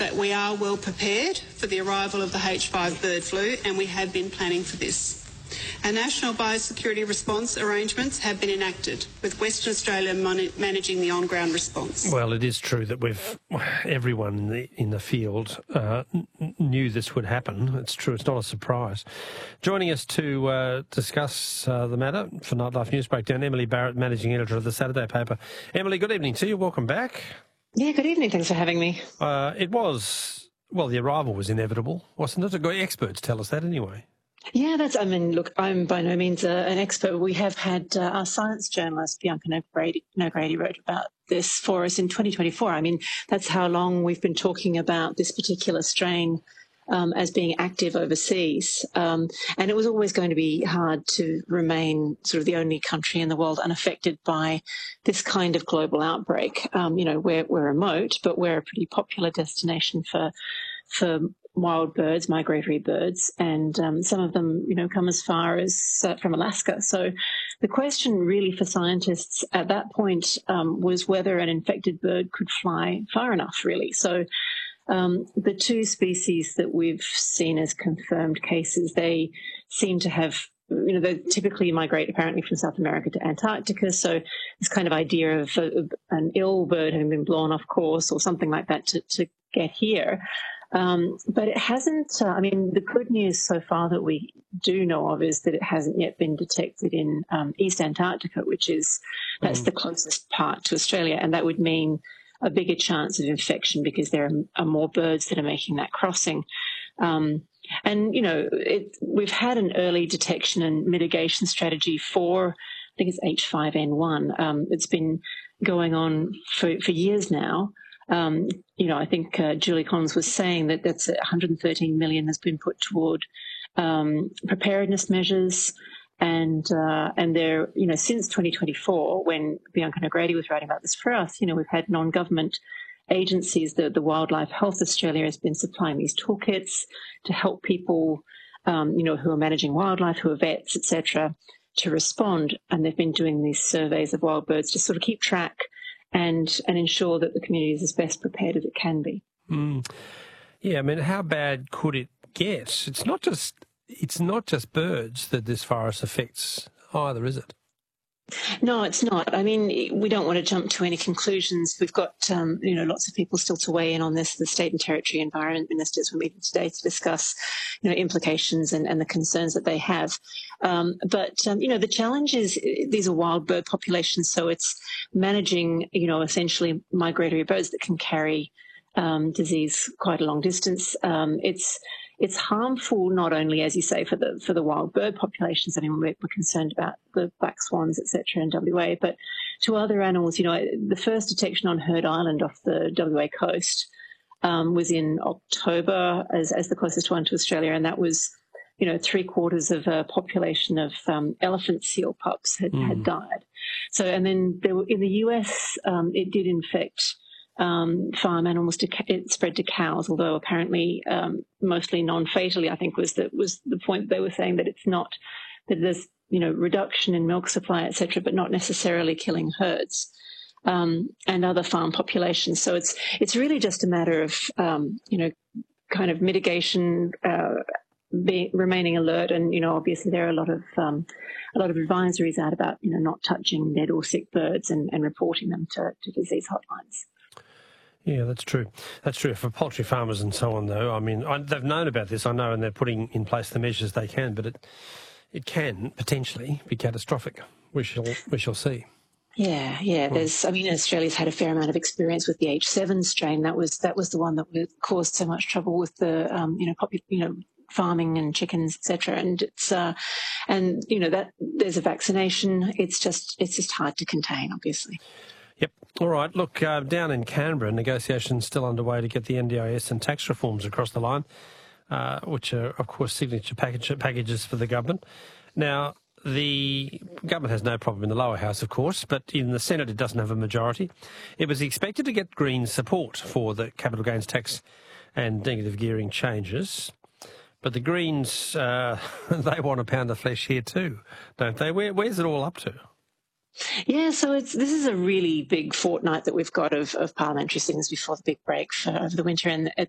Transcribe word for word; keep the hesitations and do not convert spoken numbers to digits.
that we are well prepared for the arrival of the H five bird flu, and we have been planning for this. Our national biosecurity response arrangements have been enacted, with Western Australia mon- managing the on-ground response. Well, it is true that we've everyone in the in the field uh, n- knew this would happen. It's true; it's not a surprise. Joining us to uh, discuss uh, the matter for Nightlife News Breakdown, Emily Barrett, managing editor of the Saturday paper. Emily, good evening to you. Welcome back. Yeah, good evening. Thanks for having me. Uh, it was well, the arrival was inevitable, wasn't it? Experts tell us that anyway. Yeah, that's, I mean, look, I'm by no means uh, an expert. We have had uh, our science journalist, Bianca Nogrady, Nogrady, wrote about this for us in twenty twenty-four. I mean, that's how long we've been talking about this particular strain um, as being active overseas. Um, and it was always going to be hard to remain sort of the only country in the world unaffected by this kind of global outbreak. Um, you know, we're, we're remote, but we're a pretty popular destination for for wild birds, migratory birds, and um, some of them, you know, come as far as uh, from Alaska. So the question really for scientists at that point um, was whether an infected bird could fly far enough, really. So um, the two species that we've seen as confirmed cases, they seem to have, you know, they typically migrate apparently from South America to Antarctica. So this kind of idea of, uh, an ill bird having been blown off course or something like that to, to get here. Um, but it hasn't, uh, I mean, the good news so far that we do know of is that it hasn't yet been detected in um, East Antarctica, which is, that's mm. the closest part to Australia. And that would mean a bigger chance of infection because there are, are more birds that are making that crossing. Um, and, you know, it, we've had an early detection and mitigation strategy for, I think it's H five N one. Um, it's been going on for, for years now. Um, you know, I think uh, Julie Collins was saying that that's one hundred thirteen million has been put toward um, preparedness measures, and uh, and there, you know, since twenty twenty-four, when Bianca Nogrady was writing about this for us, you know, we've had non-government agencies. The the Wildlife Health Australia has been supplying these toolkits to help people, um, you know, who are managing wildlife, who are vets, et cetera, to respond, and they've been doing these surveys of wild birds to sort of keep track and and ensure that the community is as best prepared as it can be. Mm. Yeah, I mean, how bad could it get? It's not just it's not just birds that this virus affects either, is it? No, it's not. I mean, we don't want to jump to any conclusions. We've got, um, you know, lots of people still to weigh in on this. The state and territory environment ministers were meeting today to discuss, you know, implications and, and the concerns that they have. Um, but, um, you know, the challenge is these are wild bird populations, so it's managing, you know, essentially migratory birds that can carry um, disease quite a long distance. Um, it's It's harmful not only, as you say, for the for the wild bird populations. I mean, we're, we're concerned about the black swans, et cetera, in W A, but to other animals. You know, the first detection on Heard Island off the W A coast um, was in October as, as the closest one to Australia, and that was, you know, three quarters of a population of um, elephant seal pups had, mm. had died. So, and then there were, in the U S, um, it did infect Um, farm animals. To, it spread to cows, although apparently um, mostly non-fatally. I think was the was the point they were saying that it's not that there's, you know, reduction in milk supply, et cetera, but not necessarily killing herds um, and other farm populations. So it's it's really just a matter of um, you know, kind of mitigation, uh, be, remaining alert, and you know, obviously there are a lot of um, a lot of advisories out about, you know, not touching dead or sick birds and, and reporting them to, to disease hotlines. Yeah, that's true. That's true. For poultry farmers and so on, though, I mean, I, they've known about this, I know, and they're putting in place the measures they can, but it it can potentially be catastrophic. We shall we shall see. Yeah, yeah. There's, I mean, Australia's had a fair amount of experience with the H seven strain. That was that was the one that caused so much trouble with the, um, you know, popu- you know, farming and chickens, et cetera. And it's uh, and you know that there's a vaccination. It's just it's just hard to contain, obviously. Yep. All right. Look, uh, down in Canberra, negotiations still underway to get the N D I S and tax reforms across the line, uh, which are, of course, signature package, packages for the government. Now, the government has no problem in the lower house, of course, but in the Senate it doesn't have a majority. It was expected to get Greens support for the capital gains tax and negative gearing changes, but the Greens, uh, they want to pound the flesh here too, don't they? Where, where's it all up to? Yeah, so it's this is a really big fortnight that we've got of, of parliamentary sittings before the big break for over the winter, and it,